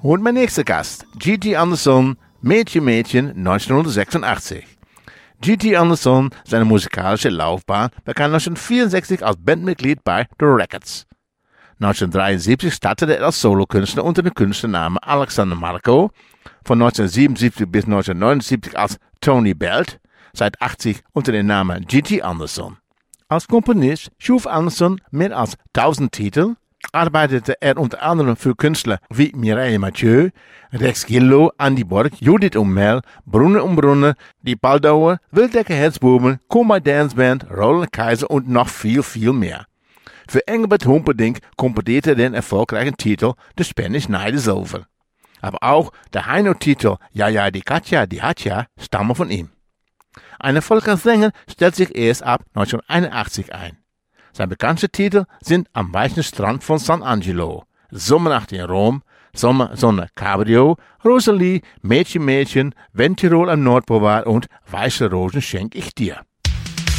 Und mein nächster Gast, G.T. Anderson, Mädchen, Mädchen, 1986. G.T. Anderson, seine musikalische Laufbahn, begann 1964 als Bandmitglied bei The Records. 1973 startete er als Solokünstler unter dem Künstlernamen Alexander Marco, von 1977 bis 1979 als Tony Belt, seit 80 unter dem Namen G.T. Anderson. Als Komponist schuf Anderson mehr als 1000 Titel, arbeitete er unter anderem für Künstler wie Mireille Mathieu, Rex Gildo, Andy Borg, Judith Umel, Brunner, Die Baldauer, Wildecker Herzbuben, Koma Dance Band, Roland Kaiser und noch viel, viel mehr. Für Engelbert Humperdinck komponierte er den erfolgreichen Titel The Spanish Night is Over. Aber auch der Heino-Titel Ja, ja, die Katja, die Hatja stammen von ihm. Ein Erfolg als Sänger stellt sich erst ab 1981 ein. Sein bekannteste Titel sind Am weichen Strand von San Angelo, Sommernacht in Rom, Sommersonne Cabrio, Rosalie, Mädchen, Mädchen, wenn Tirol am Nordpol war und Weiße Rosen schenk ich dir.